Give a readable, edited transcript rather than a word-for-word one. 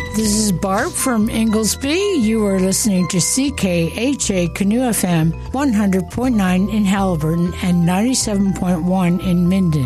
This is Barb from Inglesby. You are listening to CKHA Canoe FM 100.9 in Halliburton and 97.1 in Minden.